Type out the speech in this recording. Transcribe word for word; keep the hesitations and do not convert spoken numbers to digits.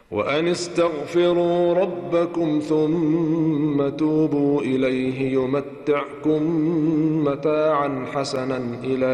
وأن استغفروا ربكم ثم توبوا إليه يمتعكم متاعا حسنا إلى